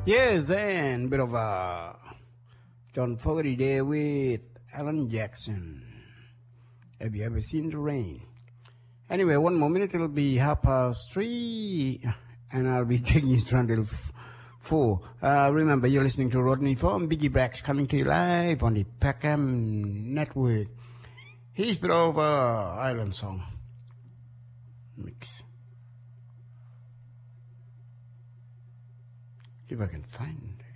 Yes, and bit of a John Fogerty there with Alan Jackson. Have you ever seen the rain? Anyway, one more minute, it'll be 3:30, and I'll be taking you until 4. Remember, you're listening to Rodney from Biggie Bracks coming to you live on the Peckham Network. Here's a bit of Island Song mix. If I can find